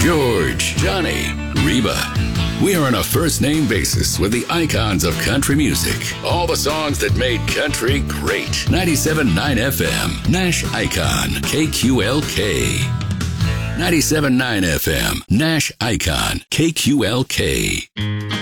George, Johnny, Reba. We are on a first-name basis with the icons of country music. All the songs that made country great. 97.9 FM, Nash Icon, KQLK. 97.9 FM, Nash Icon, KQLK.